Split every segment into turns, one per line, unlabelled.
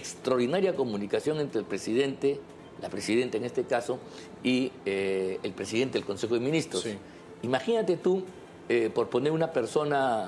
extraordinaria comunicación entre el presidente, la presidenta en este caso, y el presidente del Consejo de Ministros.
Sí.
Imagínate tú, por poner una persona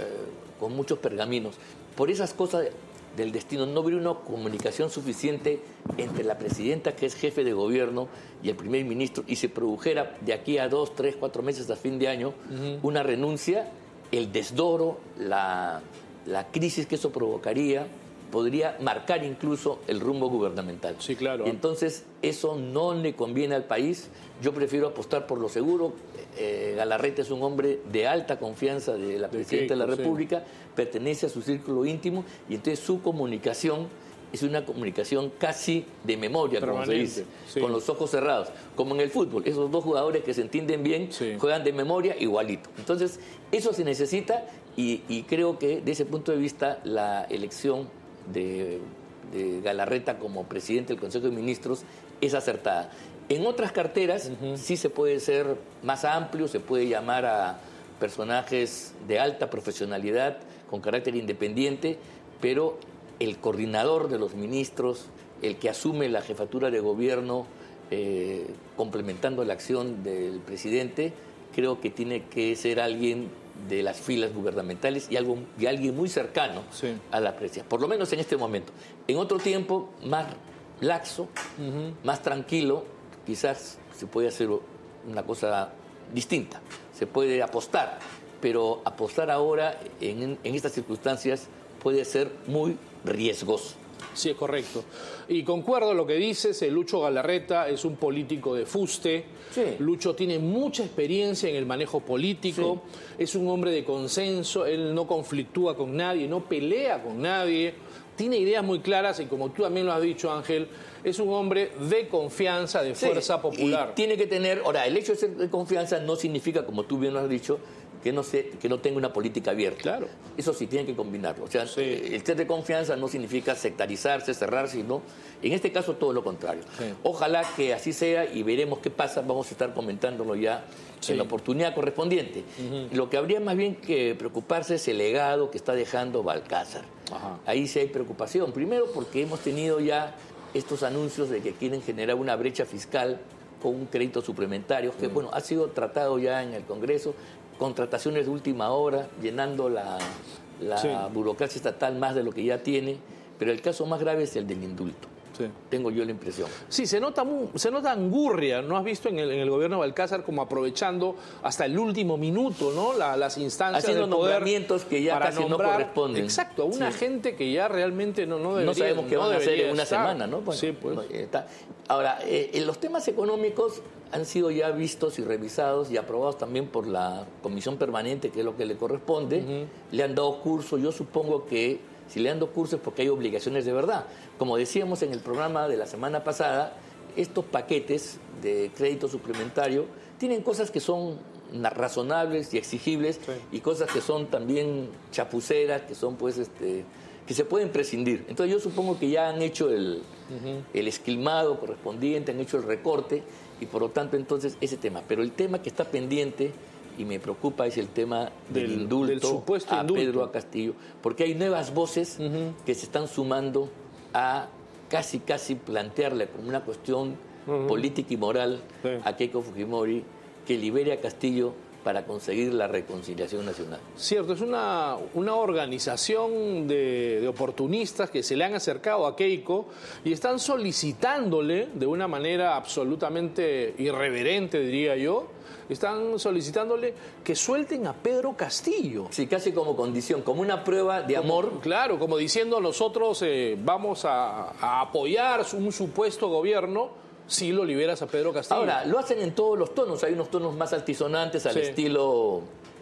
con muchos pergaminos, por esas cosas del destino, no hubiera una comunicación suficiente entre la presidenta, que es jefe de gobierno, y el primer ministro, y se produjera de aquí a 2, 3, 4 meses a fin de año una renuncia, el desdoro, la crisis que eso provocaría, podría marcar incluso el rumbo gubernamental.
Sí, claro.
Y entonces eso no le conviene al país. Yo prefiero apostar por lo seguro. Galarreta es un hombre de alta confianza de la presidenta de la República, pertenece a su círculo íntimo, y entonces su comunicación es una comunicación casi de memoria, como se dice, con los ojos cerrados, como en el fútbol. Esos dos jugadores que se entienden bien juegan de memoria igualito. Entonces, eso se necesita, y creo que desde ese punto de vista la elección de Galarreta como presidente del Consejo de Ministros es acertada. En otras carteras sí se puede ser más amplio, se puede llamar a personajes de alta profesionalidad, con carácter independiente, pero el coordinador de los ministros, el que asume la jefatura de gobierno, complementando la acción del presidente, creo que tiene que ser alguien de las filas gubernamentales y alguien muy cercano a la presidencia, por lo menos en este momento. En otro tiempo, más laxo, más tranquilo, quizás se puede hacer una cosa distinta, se puede apostar, pero apostar ahora en estas circunstancias puede ser muy riesgoso.
Sí, es correcto. Y concuerdo lo que dices, Lucho Galarreta es un político de fuste. Sí. Lucho tiene mucha experiencia en el manejo político, es un hombre de consenso, él no conflictúa con nadie, no pelea con nadie, tiene ideas muy claras y, como tú también lo has dicho, Ángel, es un hombre de confianza, de fuerza popular.
Y tiene que tener, ahora, el hecho de ser de confianza no significa, como tú bien lo has dicho, que no tenga una política abierta.
Claro.
Eso sí, tiene que combinarlo. O sea, el ser de confianza no significa sectarizarse, cerrarse, no. En este caso, todo lo contrario. Ojalá que así sea, y veremos qué pasa. Vamos a estar comentándolo ya en la oportunidad correspondiente. Lo que habría más bien que preocuparse es el legado que está dejando Balcázar. Ahí sí hay preocupación. Primero, porque hemos tenido ya estos anuncios de que quieren generar una brecha fiscal con un crédito suplementario, que bueno, ha sido tratado ya en el Congreso, contrataciones de última hora, llenando la burocracia estatal más de lo que ya tiene, pero el caso más grave es el del indulto. Tengo yo la impresión.
Sí, se nota angurria, ¿no has visto en el gobierno de Balcázar como aprovechando hasta el último minuto, ¿no? Las instancias
haciendo
del poder
nombramientos que ya casi no corresponden.
Exacto, a una gente que ya realmente no debería.
No sabemos qué van a hacer en una semana, ¿no?
Bueno, sí, pues.
Ahora, los temas económicos han sido ya vistos y revisados y aprobados también por la Comisión Permanente, que es lo que le corresponde. Le han dado curso. Yo supongo que si le han dado curso es porque hay obligaciones de verdad. Como decíamos en el programa de la semana pasada, estos paquetes de crédito suplementario tienen cosas que son razonables y exigibles, y cosas que son también chapuceras, que son pues que se pueden prescindir. Entonces yo supongo que ya han hecho el esquilmado correspondiente, han hecho el recorte, y por lo tanto entonces ese tema. Pero el tema que está pendiente y me preocupa es el tema del indulto,
del supuesto
a
indulto.
Pedro Castillo, porque hay nuevas voces que se están sumando a casi plantearle como una cuestión política y moral a Keiko Fujimori, que libere a Castillo para conseguir la reconciliación nacional.
Cierto, es una organización de oportunistas que se le han acercado a Keiko y están solicitándole de una manera absolutamente irreverente, diría yo, están solicitándole que suelten a Pedro Castillo.
Sí, casi como condición, como una prueba de amor.
Claro, como diciendo nosotros vamos a apoyar un supuesto gobierno si lo liberas a Pedro Castillo.
Ahora, lo hacen en todos los tonos. Hay unos tonos más altisonantes al estilo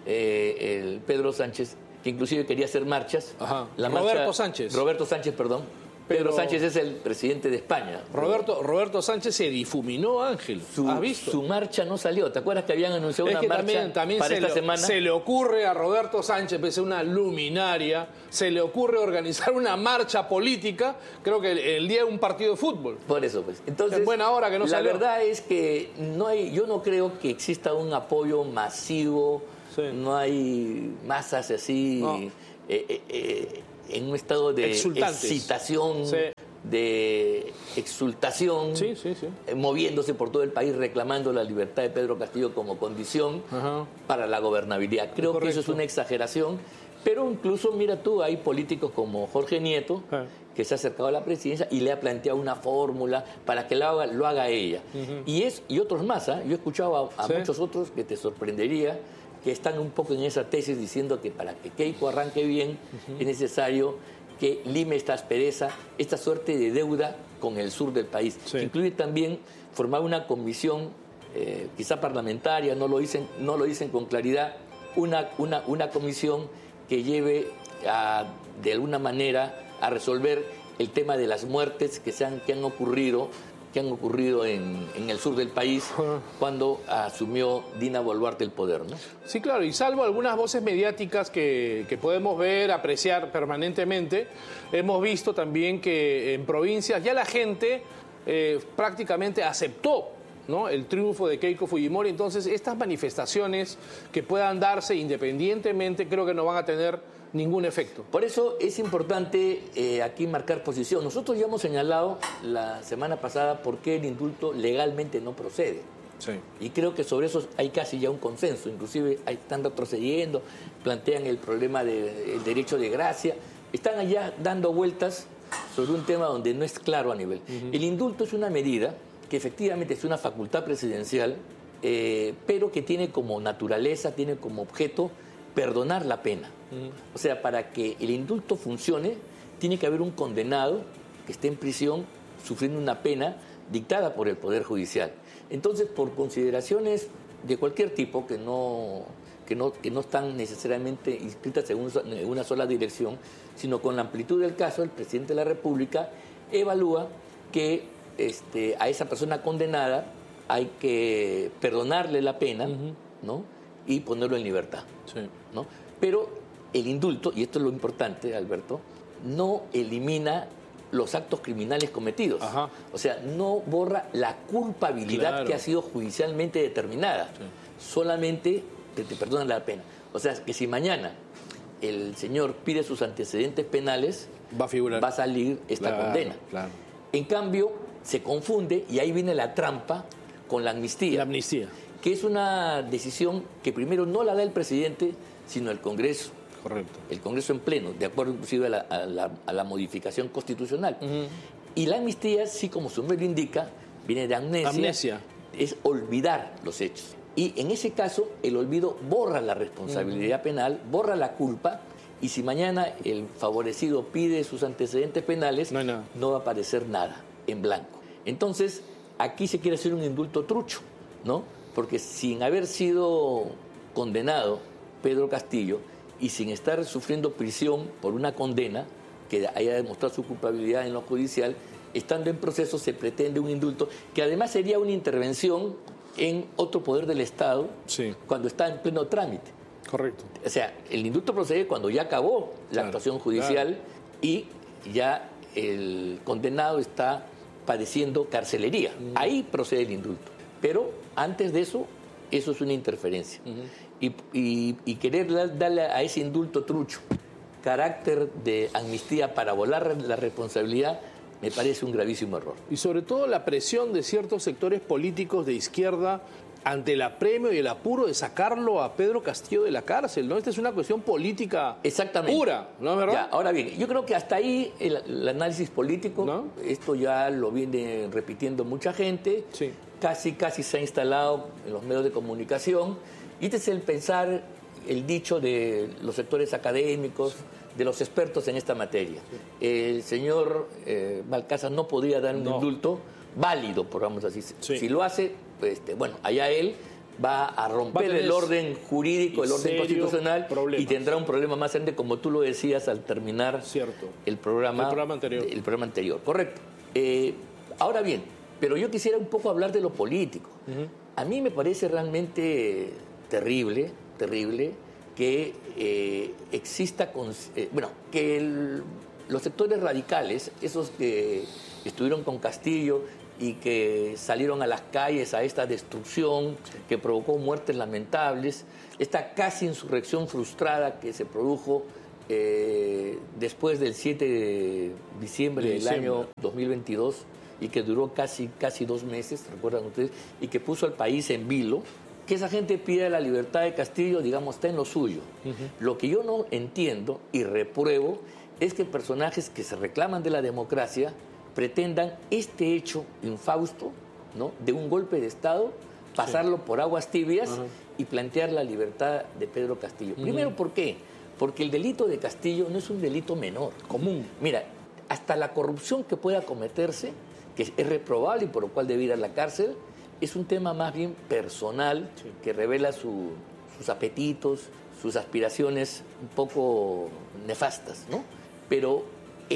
el Pedro Sánchez, que inclusive quería hacer marchas.
Roberto Sánchez,
perdón. Pedro Sánchez es el presidente de España.
Roberto Sánchez se difuminó, Ángel. ¿Has visto?
Su marcha no salió. ¿Te acuerdas que habían anunciado una marcha
también
para esta semana?
Se le ocurre a Roberto Sánchez, pese a una luminaria, se le ocurre organizar una marcha política, creo que el día de un partido de fútbol.
Por eso, pues. Entonces,
en buena hora que no salió.
La verdad es que yo no creo que exista un apoyo masivo, no hay masas así... en un estado de excitación de exultación, moviéndose por todo el país reclamando la libertad de Pedro Castillo como condición para la gobernabilidad. Creo que eso es una exageración, pero incluso, mira tú, hay políticos como Jorge Nieto, que se ha acercado a la presidencia y le ha planteado una fórmula para que lo haga ella. Y otros más, yo he escuchado a muchos otros que te sorprendería, que están un poco en esa tesis diciendo que para que Keiko arranque bien es necesario que lime esta aspereza, esta suerte de deuda con el sur del país. Incluye también formar una comisión, quizá parlamentaria, no lo dicen con claridad, una comisión que lleve de alguna manera a resolver el tema de las muertes que han ocurrido en el sur del país cuando asumió Dina Boluarte el poder, ¿no?
Sí, claro, y salvo algunas voces mediáticas que podemos ver, apreciar permanentemente, hemos visto también que en provincias ya la gente prácticamente aceptó, ¿no?, el triunfo de Keiko Fujimori. Entonces, estas manifestaciones que puedan darse independientemente creo que no van a tener ningún efecto.
Por eso es importante aquí marcar posición. Nosotros ya hemos señalado la semana pasada por qué el indulto legalmente no procede. Y creo que sobre eso hay casi ya un consenso. Inclusive están retrocediendo, plantean el problema del derecho de gracia. Están allá dando vueltas sobre un tema donde no es claro a nivel. El indulto es una medida que efectivamente es una facultad presidencial, pero que tiene como naturaleza, tiene como objeto perdonar la pena. O sea, para que el indulto funcione, tiene que haber un condenado que esté en prisión sufriendo una pena dictada por el Poder Judicial. Entonces, por consideraciones de cualquier tipo que no están necesariamente inscritas en una sola dirección, sino con la amplitud del caso, el presidente de la República evalúa que a esa persona condenada hay que perdonarle la pena, ¿no?, y ponerlo en libertad, ¿no? Pero el indulto, y esto es lo importante, Alberto, no elimina los actos criminales cometidos. O sea, no borra la culpabilidad que ha sido judicialmente determinada. Solamente te perdonan la pena. O sea, que si mañana el señor pide sus antecedentes penales, va a salir esta condena. En cambio, se confunde, y ahí viene la trampa, con la amnistía.
La amnistía.
Que es una decisión que primero no la da el presidente, sino el Congreso.
Correcto.
El Congreso en pleno, de acuerdo inclusive a la modificación constitucional. Y la amnistía, sí, como su nombre lo indica, viene de amnesia. Es olvidar los hechos. Y en ese caso, el olvido borra la responsabilidad penal, borra la culpa, y si mañana el favorecido pide sus antecedentes penales, no va a aparecer nada en blanco. Entonces, aquí se quiere hacer un indulto trucho, ¿no? Porque sin haber sido condenado Pedro Castillo y sin estar sufriendo prisión por una condena que haya demostrado su culpabilidad en lo judicial, estando en proceso se pretende un indulto que además sería una intervención en otro poder del Estado cuando está en pleno trámite.
Correcto.
O sea, el indulto procede cuando ya acabó la actuación judicial y ya el condenado está padeciendo carcelería. Ahí procede el indulto. Pero antes de eso, eso es una interferencia. Y querer darle a ese indulto trucho carácter de amnistía para volar la responsabilidad me parece un gravísimo error.
Y sobre todo la presión de ciertos sectores políticos de izquierda ante el apremio y el apuro de sacarlo a Pedro Castillo de la cárcel, ¿no? Esta es una cuestión política pura, ¿no es verdad?
Ya, ahora bien, yo creo que hasta ahí el análisis político, ¿no? Esto ya lo viene repitiendo mucha gente, casi se ha instalado en los medios de comunicación, y este es el pensar, el dicho de los sectores académicos, de los expertos en esta materia. El señor Balcázar no podría dar un indulto válido, por vamos así. Si lo hace, bueno, allá él va a romper el orden jurídico, el orden constitucional, y tendrá un problema más grande, como tú lo decías al terminar el programa anterior. Correcto. Ahora bien, pero yo quisiera un poco hablar de lo político. A mí me parece realmente terrible que exista, que los sectores radicales, esos que estuvieron con Castillo y que salieron a las calles a esta destrucción que provocó muertes lamentables, esta casi insurrección frustrada que se produjo después del 7 de diciembre del año 2022 y que duró casi 2 meses, recuerdan ustedes, y que puso al país en vilo, que esa gente pida la libertad de Castillo, digamos, está en lo suyo. Lo que yo no entiendo y repruebo es que personajes que se reclaman de la democracia pretendan este hecho infausto, ¿no?, de un golpe de Estado, pasarlo por aguas tibias y plantear la libertad de Pedro Castillo. Primero, ¿por qué? Porque el delito de Castillo no es un delito menor.
Común.
Mira, hasta la corrupción que pueda cometerse, que es reprobable y por lo cual debe ir a la cárcel, es un tema más bien personal, que revela sus apetitos, sus aspiraciones un poco nefastas, ¿no? Pero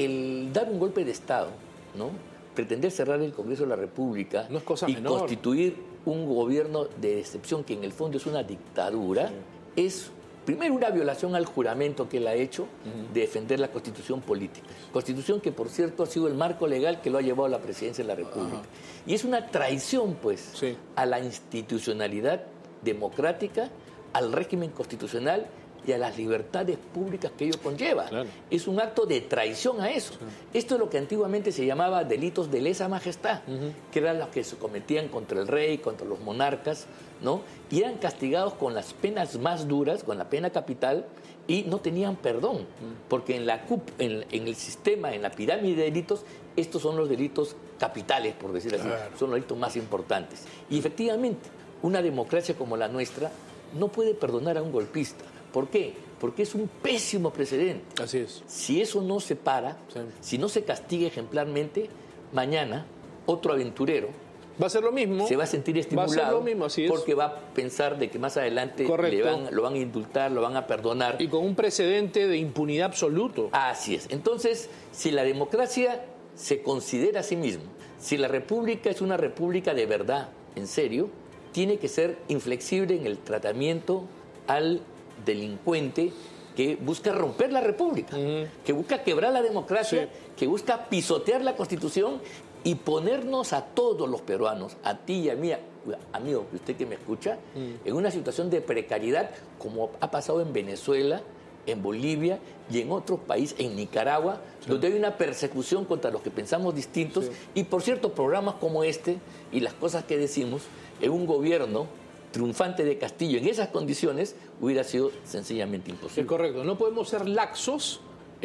el dar un golpe de Estado, ¿no?, pretender cerrar el Congreso de la República
no es cosa
y
menor.
constituir un gobierno de excepción que en el fondo es una dictadura, es primero una violación al juramento que él ha hecho de defender la Constitución política. Constitución que, por cierto, ha sido el marco legal que lo ha llevado a la presidencia de la República. Y es una traición, pues, a la institucionalidad democrática, al régimen constitucional y a las libertades públicas que ello conlleva.
Claro.
Es un acto de traición a eso. Esto es lo que antiguamente se llamaba delitos de lesa majestad, que eran los que se cometían contra el rey, contra los monarcas, ¿no? Y eran castigados con las penas más duras, con la pena capital, y no tenían perdón, porque en la en el sistema, en la pirámide de delitos, estos son los delitos capitales, por decir así, son los delitos más importantes. Y efectivamente, una democracia como la nuestra no puede perdonar a un golpista. ¿Por qué? Porque es un pésimo precedente.
Así es.
Si eso no se para, si no se castiga ejemplarmente, mañana otro aventurero
va a ser lo mismo.
Se va a sentir estimulado.
Va a ser lo mismo, así es.
Porque va a pensar de que más adelante lo van a indultar, lo van a perdonar.
Y con un precedente de impunidad absoluto.
Así es. Entonces, si la democracia se considera a sí misma, si la república es una república de verdad, en serio, tiene que ser inflexible en el tratamiento al delincuente que busca romper la república, que busca quebrar la democracia, que busca pisotear la Constitución y ponernos a todos los peruanos, a ti y a mí, amigo, usted que me escucha, en una situación de precariedad como ha pasado en Venezuela, en Bolivia y en otros países, en Nicaragua, donde hay una persecución contra los que pensamos distintos. Y por cierto, programas como este y las cosas que decimos en un gobierno triunfante de Castillo en esas condiciones hubiera sido sencillamente imposible.
Es correcto, no podemos ser laxos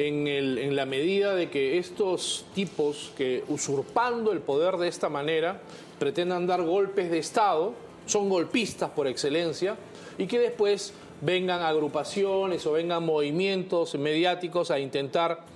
en la medida de que estos tipos que, usurpando el poder de esta manera, pretendan dar golpes de Estado, son golpistas por excelencia, y que después vengan agrupaciones o vengan movimientos mediáticos a intentar,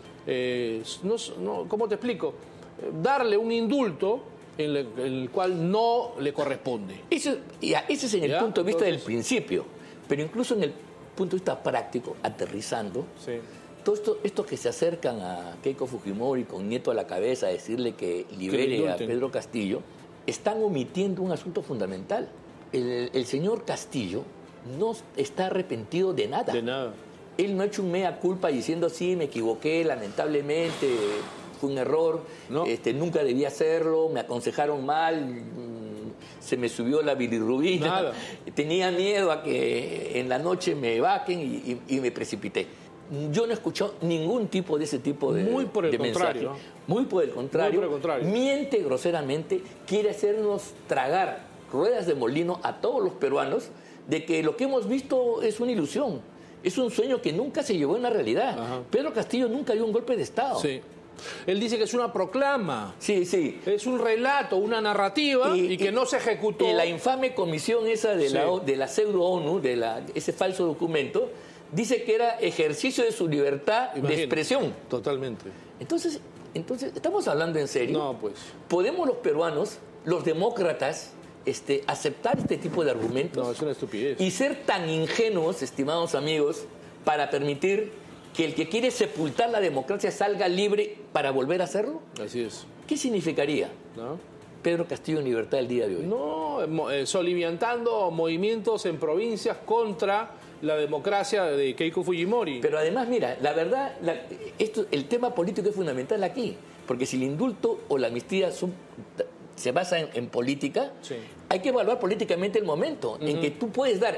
¿cómo te explico?, darle un indulto en el cual no le corresponde.
Ese es en el punto de vista del principio, pero incluso en el punto de vista práctico, aterrizando, todo esto que se acercan a Keiko Fujimori con Nieto a la cabeza a decirle que libere a Pedro Castillo, están omitiendo un asunto fundamental. El señor Castillo no está arrepentido de nada.
De nada.
Él no ha hecho un mea culpa diciendo, sí, me equivoqué, lamentablemente, fue un error, no. Nunca debí hacerlo, me aconsejaron mal, se me subió la bilirrubina,
nada.
Tenía miedo a que en la noche me vaquen y me precipité. Yo no he escuchado ningún tipo de ese tipo de mensaje.
Muy por el contrario.
Muy por el contrario. Miente groseramente, quiere hacernos tragar ruedas de molino a todos los peruanos de que lo que hemos visto es una ilusión, es un sueño que nunca se llevó en la realidad. Ajá. Pedro Castillo nunca dio un golpe de Estado.
Sí. Él dice que es una proclama.
Sí, sí.
Es un relato, una narrativa y que no se ejecutó.
La infame comisión esa de la pseudo-ONU, ese falso documento, dice que era ejercicio de su libertad de expresión.
Totalmente.
Entonces, ¿estamos hablando en serio?
No, pues.
¿Podemos los peruanos, los demócratas, aceptar este tipo de argumentos?
No, es una estupidez.
Y ser tan ingenuos, estimados amigos, para permitir que el que quiere sepultar la democracia salga libre para volver a hacerlo.
Así es.
¿Qué significaría Pedro Castillo en libertad el día de hoy?
No, soliviantando movimientos en provincias contra la democracia de Keiko Fujimori.
Pero además, mira, la verdad, el tema político es fundamental aquí, porque si el indulto o la amnistía se basa en política, hay que evaluar políticamente el momento en que tú puedes dar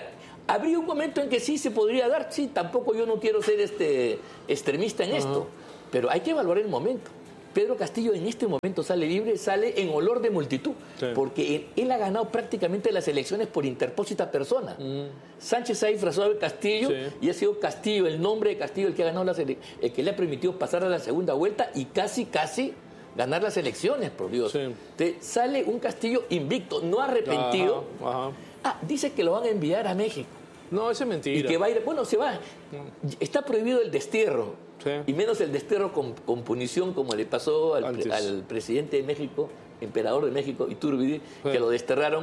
Habría un momento en que sí se podría dar, sí, tampoco yo no quiero ser extremista en esto, pero hay que evaluar el momento. Pedro Castillo en este momento sale libre, sale en olor de multitud, porque él ha ganado prácticamente las elecciones por interpósita persona. Sánchez ha disfrazado de Castillo y ha sido Castillo, el nombre de Castillo, el que ha ganado el que le ha permitido pasar a la segunda vuelta y casi ganar las elecciones, por Dios. Sale un Castillo invicto, no arrepentido. Dice que lo van a enviar a México.
No, eso es mentira.
Y que va a ir, bueno, se va. Está prohibido el destierro. Y menos el destierro con punición, como le pasó al presidente de México, emperador de México, Iturbide, que lo desterraron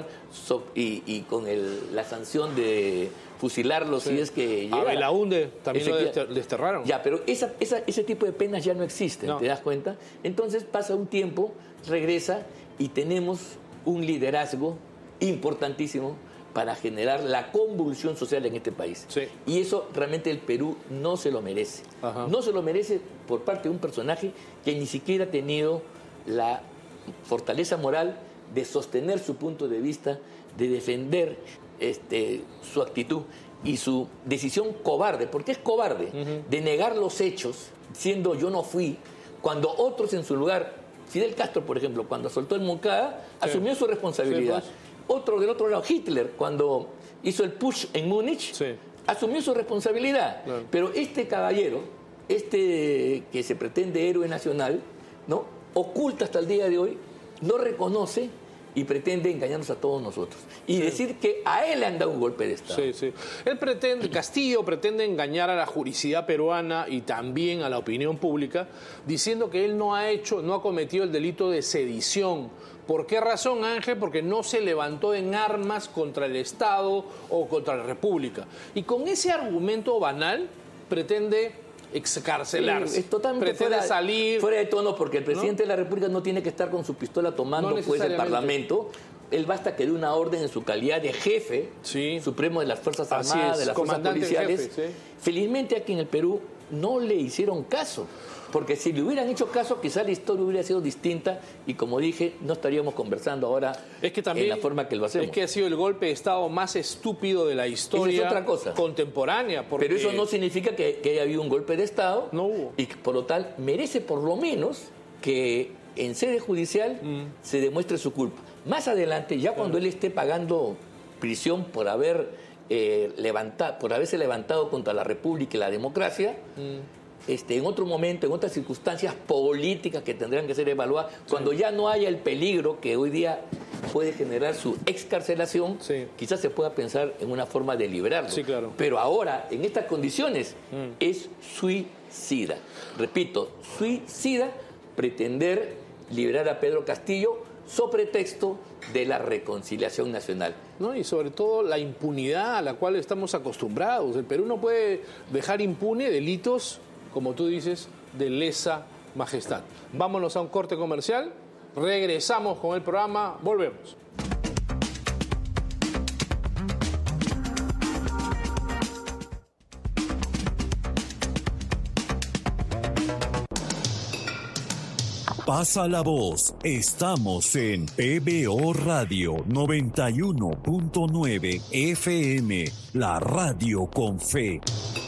y con la sanción de fusilarlo si es que llega.
A Belaúnde también lo desterraron.
Ya, pero ese tipo de penas ya no existen, ¿te das cuenta? Entonces pasa un tiempo, regresa y tenemos un liderazgo importantísimo para generar la convulsión social en este país. Y eso realmente el Perú no se lo merece. No se lo merece por parte de un personaje que ni siquiera ha tenido la fortaleza moral de sostener su punto de vista, de defender su actitud y su decisión cobarde, porque es cobarde, de negar los hechos, siendo yo no fui, cuando otros en su lugar, Fidel Castro, por ejemplo, cuando soltó el Moncada, asumió su responsabilidad. Otro del otro lado, Hitler, cuando hizo el push en Múnich, asumió su responsabilidad. Pero este caballero, que se pretende héroe nacional, ¿no?, oculta hasta el día de hoy, no reconoce y pretende engañarnos a todos nosotros. Y decir que a él le han dado un golpe de Estado.
Castillo pretende engañar a la juridicidad peruana y también a la opinión pública, diciendo que él no ha cometido el delito de sedición. ¿Por qué razón, Ángel? Porque no se levantó en armas contra el Estado o contra la República. Y con ese argumento banal pretende excarcelarse.
Es totalmente
salir
fuera de tono, porque el presidente de la República no tiene que estar con su pistola tomando pues el Parlamento. Él basta que dé una orden en su calidad de jefe supremo de las Fuerzas Armadas, de las Fuerzas Policiales. Felizmente aquí en el Perú no le hicieron caso. Porque si le hubieran hecho caso, quizá la historia hubiera sido distinta y, como dije, no estaríamos conversando ahora en la forma que lo hacemos.
Es que ha sido el golpe de Estado más estúpido de la historia contemporánea.
Pero eso no significa que haya habido un golpe de Estado.
No hubo.
Y por lo tal, merece por lo menos que en sede judicial se demuestre su culpa. Más adelante, ya cuando él esté pagando prisión por haberse levantado contra la República y la democracia, en otro momento, en otras circunstancias políticas que tendrán que ser evaluadas, cuando ya no haya el peligro que hoy día puede generar su excarcelación, quizás se pueda pensar en una forma de liberarlo. Pero ahora, en estas condiciones, es suicida. Repito, suicida pretender liberar a Pedro Castillo sobre pretexto de la reconciliación nacional.
Y sobre todo la impunidad a la cual estamos acostumbrados. El Perú no puede dejar impune delitos, como tú dices, de lesa majestad. Vámonos a un corte comercial, regresamos con el programa, volvemos.
Pasa la voz, estamos en PBO Radio 91.9 FM, la radio con fe.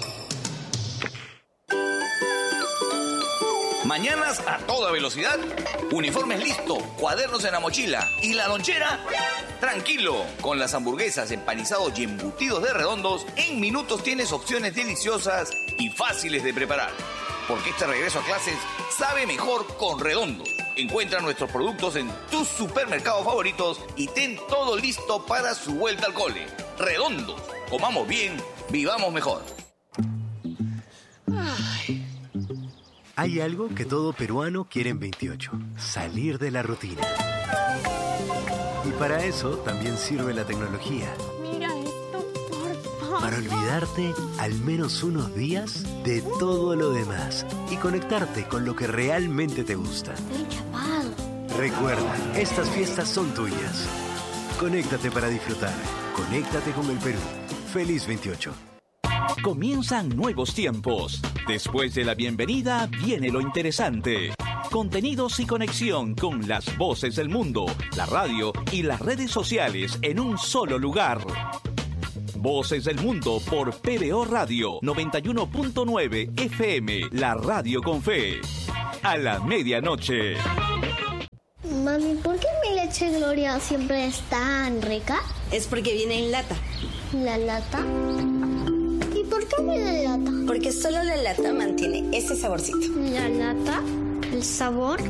Mañanas a toda velocidad, uniformes listos, cuadernos en la mochila y la lonchera. Tranquilo, con las hamburguesas, empanizados y embutidos de Redondos, en minutos tienes opciones deliciosas y fáciles de preparar. Porque este regreso a clases sabe mejor con Redondos. Encuentra nuestros productos en tus supermercados favoritos y ten todo listo para su vuelta al cole. Redondos, comamos bien, vivamos mejor.
Hay algo que todo peruano quiere en 28, salir de la rutina. Y para eso también sirve la tecnología.
Mira esto, por favor.
Para olvidarte al menos unos días de todo lo demás y conectarte con lo que realmente te gusta.
Estoy chapado.
Recuerda, estas fiestas son tuyas. Conéctate para disfrutar. Conéctate con el Perú. Feliz 28.
Comienzan nuevos tiempos. Después de la bienvenida viene lo interesante. Contenidos y conexión con las voces del mundo, la radio y las redes sociales en un solo lugar. Voces del Mundo por PBO Radio 91.9 FM, la radio con fe. A la medianoche.
Mami, ¿por qué mi leche Gloria siempre es tan rica?
Es porque viene en lata.
¿La lata? ¿Y por qué viene en lata?
Porque solo la lata mantiene ese saborcito.
¿La lata? ¿El sabor?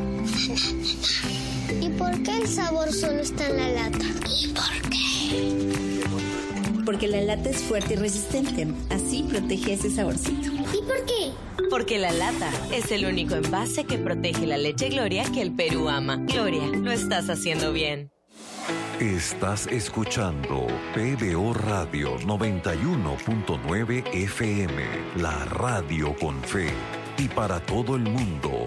¿Y por qué el sabor solo está en la lata? ¿Y por qué?
Porque la lata es fuerte y resistente. Así protege ese saborcito.
¿Y por qué?
Porque la lata es el único envase que protege la leche Gloria que el Perú ama. Gloria, lo estás haciendo bien.
Estás escuchando PBO Radio 91.9 FM, la radio con fe. Y para todo el mundo,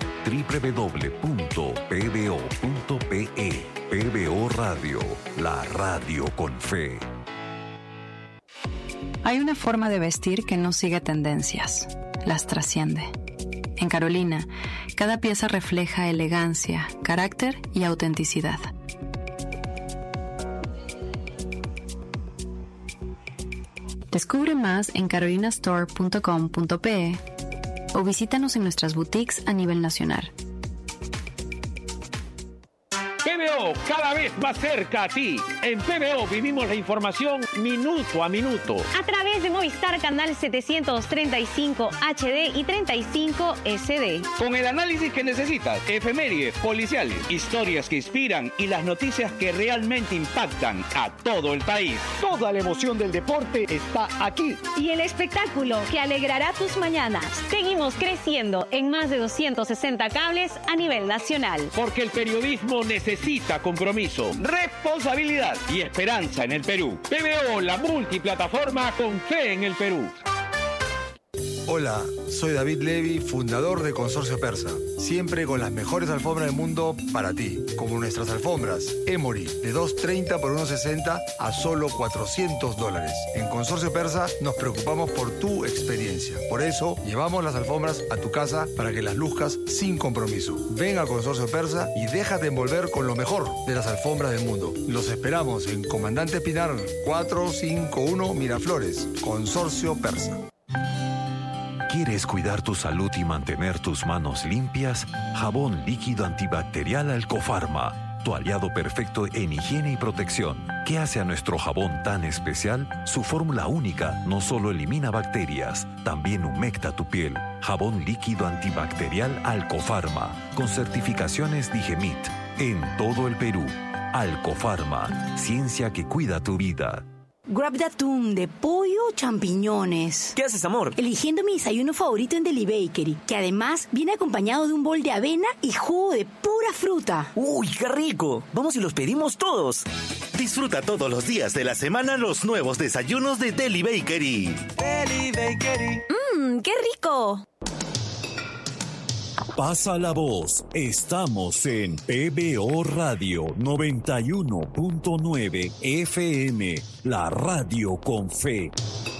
www.pbo.pe. PBO Radio, la radio con fe.
Hay una forma de vestir que no sigue tendencias, las trasciende. En Carolina, cada pieza refleja elegancia, carácter y autenticidad. Descubre más en carolinastore.com.pe o visítanos en nuestras boutiques a nivel nacional.
PBO, cada vez más cerca a ti. En PBO vivimos la información minuto a minuto.
A través de Movistar Canal 735 HD y 35 SD.
Con el análisis que necesitas, efemérides, policiales, historias que inspiran y las noticias que realmente impactan a todo el país. Toda la emoción del deporte está aquí.
Y el espectáculo que alegrará tus mañanas. Seguimos creciendo en más de 260 cables a nivel nacional.
Porque el periodismo necesita compromiso, responsabilidad y esperanza en el Perú. PBO, la multiplataforma con fe en el Perú.
Hola, soy David Levy, fundador de Consorcio Persa. Siempre con las mejores alfombras del mundo para ti, como nuestras alfombras Emory de $230 por $160 a solo $400. En Consorcio Persa nos preocupamos por tu experiencia. Por eso llevamos las alfombras a tu casa para que las luzcas sin compromiso. Ven a Consorcio Persa y déjate envolver con lo mejor de las alfombras del mundo. Los esperamos en Comandante Pinar 451 Miraflores. Consorcio Persa.
¿Quieres cuidar tu salud y mantener tus manos limpias? Jabón líquido antibacterial Alcofarma, tu aliado perfecto en higiene y protección. ¿Qué hace a nuestro jabón tan especial? Su fórmula única no solo elimina bacterias, también humecta tu piel. Jabón líquido antibacterial Alcofarma, con certificaciones Digemit, en todo el Perú. Alcofarma, ciencia que cuida tu vida.
Grab de atún, de pollo o champiñones.
¿Qué haces, amor?
Eligiendo mi desayuno favorito en Deli Bakery, que además viene acompañado de un bol de avena y jugo de pura fruta.
¡Uy, qué rico! Vamos y los pedimos todos.
Disfruta todos los días de la semana los nuevos desayunos de Deli Bakery.
Deli Bakery.
¡Qué rico!
Pasa la voz. Estamos en PBO Radio 91.9 FM, la radio con fe.